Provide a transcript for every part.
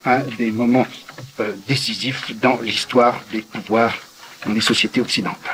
un des moments décisifs dans l'histoire des pouvoirs dans les sociétés occidentales.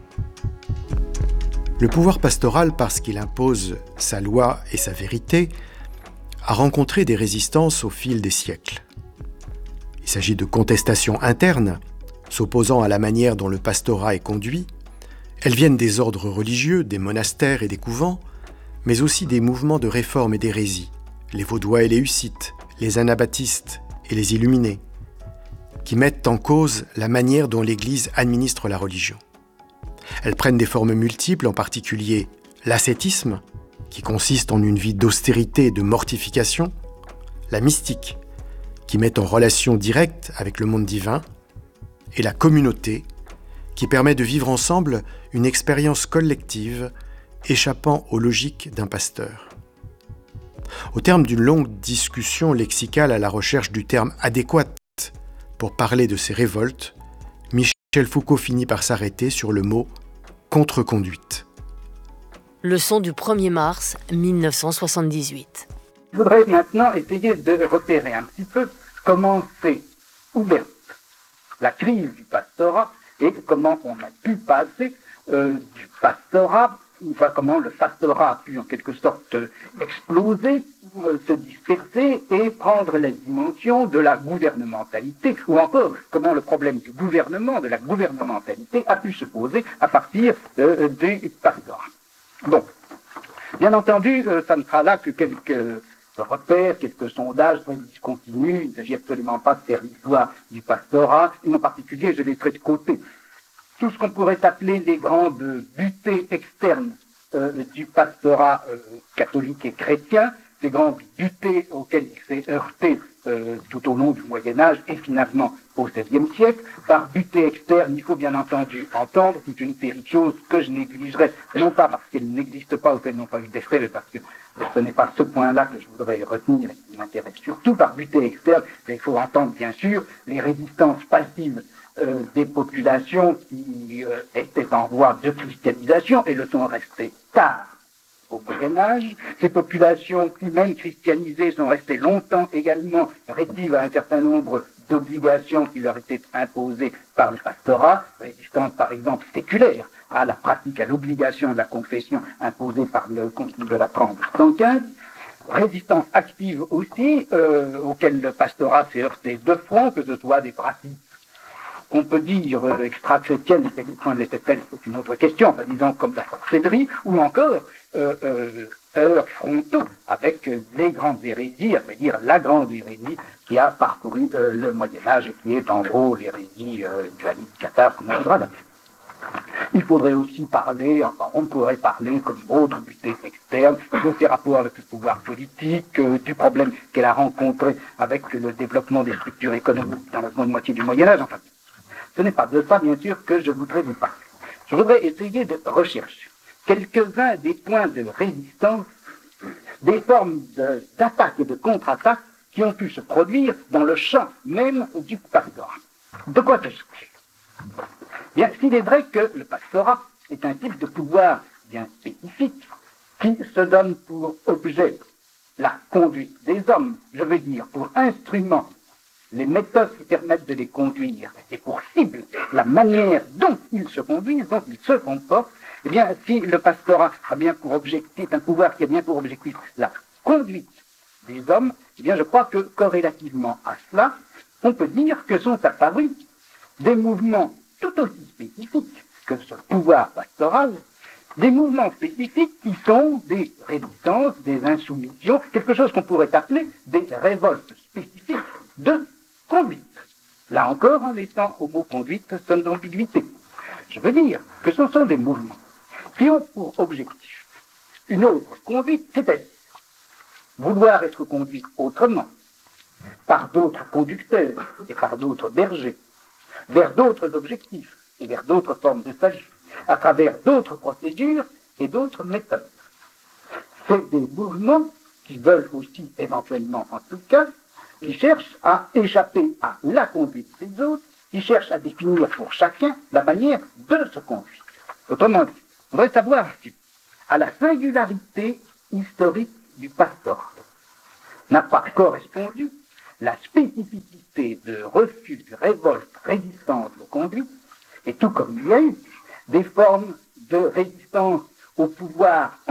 Le pouvoir pastoral, parce qu'il impose sa loi et sa vérité, a rencontré des résistances au fil des siècles. Il s'agit de contestations internes, s'opposant à la manière dont le pastorat est conduit. Elles viennent des ordres religieux, des monastères et des couvents, mais aussi des mouvements de réforme et d'hérésie, les Vaudois et les Hussites, les Anabaptistes et les Illuminés, qui mettent en cause la manière dont l'Église administre la religion. Elles prennent des formes multiples, en particulier l'ascétisme, qui consiste en une vie d'austérité et de mortification, la mystique, qui met en relation directe avec le monde divin, et la communauté, qui permet de vivre ensemble une expérience collective échappant aux logiques d'un pasteur. Au terme d'une longue discussion lexicale à la recherche du terme adéquat pour parler de ces révoltes, Michel Foucault finit par s'arrêter sur le mot « contre-conduite ». Leçon du 1er mars 1978. Je voudrais maintenant essayer de repérer un petit peu comment s'est ouverte la crise du pastorat et comment on a pu passer du pastorat, enfin comment le pastorat a pu en quelque sorte exploser, se disperser et prendre la dimension de la gouvernementalité, ou encore comment le problème du gouvernement, de la gouvernementalité a pu se poser à partir du pastorat. Bon, bien entendu, ça ne sera là que quelques repères, quelques sondages très discontinus. Il ne s'agit absolument pas de faire l'histoire du pastorat, et en particulier, je laisserai de côté tout ce qu'on pourrait appeler les grandes butées externes du pastorat catholique et chrétien, ces grandes butées auxquelles il s'est heurté tout au long du Moyen-Âge et finalement au XVIe siècle. Par butée externe, il faut bien entendu entendre toute une série de choses que je négligerai, non pas parce qu'elles n'existent pas ou qu'elles n'ont pas eu d'effet, mais parce que ce n'est pas ce point-là que je voudrais retenir et qui m'intéresse surtout. Par butée externe, il faut entendre bien sûr les résistances passives des populations qui étaient en voie de christianisation et le sont restées tard au Moyen-Âge. Ces populations qui, même christianisées, sont restées longtemps également rétives à un certain nombre d'obligations qui leur étaient imposées par le pastorat, résistances par exemple séculaires à la pratique, à l'obligation de la confession imposée par le Concile de Latran de 115, résistance active aussi, auxquelles le pastorat s'est heurté de front, que ce soit des pratiques qu'on peut dire extra-chrétienne, c'est une autre question, enfin, disons comme la sorcellerie, ou encore heurts frontaux avec les grandes hérésies, à vrai dire la grande hérésie qui a parcouru le Moyen-Âge et qui est en gros l'hérésie dualiste cathare, comme on voudra l'appeler. Il faudrait aussi parler, enfin, on pourrait parler comme autre butée externe, de ses rapports avec le pouvoir politique, du problème qu'elle a rencontré avec le développement des structures économiques dans la seconde moitié du Moyen-Âge, enfin. Ce n'est pas de ça, bien sûr, que je voudrais vous parler. Je voudrais essayer de rechercher quelques-uns des points de résistance, des formes d'attaque et de contre-attaque qui ont pu se produire dans le champ même du pastorat. De quoi s'agit-il ? Bien, s'il est vrai que le pastorat est un type de pouvoir bien spécifique qui se donne pour objet la conduite des hommes, je veux dire pour instrument les méthodes qui permettent de les conduire et pour cible la manière dont ils se conduisent, dont ils se comportent, eh bien, si le pastorat a bien pour objectif, un pouvoir qui a bien pour objectif la conduite des hommes, eh bien, je crois que corrélativement à cela, on peut dire que sont apparus des mouvements tout aussi spécifiques que ce pouvoir pastoral, des mouvements spécifiques qui sont des résistances, des insoumissions, quelque chose qu'on pourrait appeler des révoltes spécifiques de conduite. Là encore, en laissant au mot conduite son ambiguïté. Je veux dire que ce sont des mouvements qui ont pour objectif une autre conduite, c'est-à-dire vouloir être conduit autrement, par d'autres conducteurs et par d'autres bergers, vers d'autres objectifs et vers d'autres formes de sagesse, à travers d'autres procédures et d'autres méthodes. C'est des mouvements qui veulent aussi, éventuellement en tout cas, qui cherchent à échapper à la conduite des autres, qui cherchent à définir pour chacun la manière de se conduire. Autrement dit, on voudrait savoir si, à la singularité historique du pastorat, n'a pas correspondu la spécificité de refus, révolte, résistance aux conduites, et tout comme il y a eu des formes de résistance au pouvoir